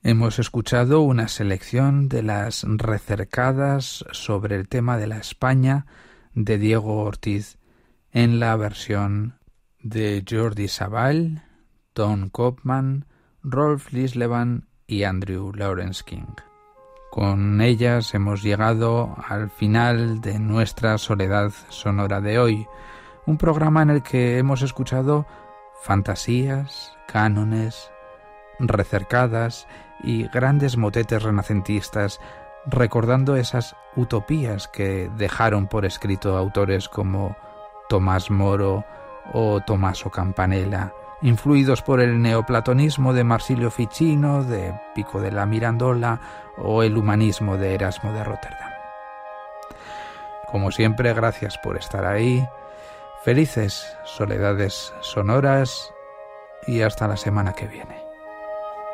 Hemos escuchado una selección de las recercadas sobre el tema de la España de Diego Ortiz en la versión de Jordi Savall, Tom Kopman, Rolf Lislevan y Andrew Lawrence King. Con ellas hemos llegado al final de nuestra Soledad Sonora de hoy, un programa en el que hemos escuchado fantasías, cánones, recercadas y grandes motetes renacentistas, recordando esas utopías que dejaron por escrito autores como Tomás Moro o Tommaso Campanella, influidos por el neoplatonismo de Marsilio Ficino, de Pico della Mirandola o el humanismo de Erasmo de Rotterdam. Como siempre, gracias por estar ahí. Felices soledades sonoras y hasta la semana que viene.